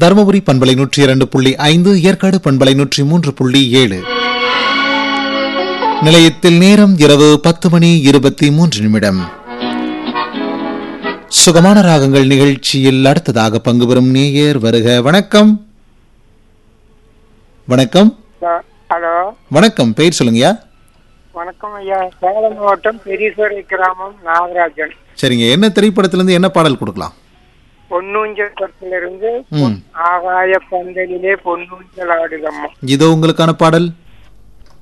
தருமபுரி பண்பலை 102.5, ஏற்காடு பண்பலை 103.7. நிலையத்தில் நேரம் இரவு 10:23. சுகமான ராகங்கள் நிகழ்ச்சியில் அடுத்ததாக பங்கு பெறும் நேயர் வருக. வணக்கம். வணக்கம். ஹலோ, வணக்கம். பெயர் சொல்லுங்கய்யா. வணக்கம் ஐயா. சேலம் மாவட்டம் பெரியசோரை கிராமம் நாகராஜன். சரிங்க, என்ன திரைப்படத்திலிருந்து என்ன பாடல் கொடுக்கலாம்? பொன்னூஞ்சல் படத்திலிருந்து ஆகாய பந்தலிலே பொன்னூஞ்சல் ஆடுதம்மா. இதோ உங்களுக்கான பாடல்.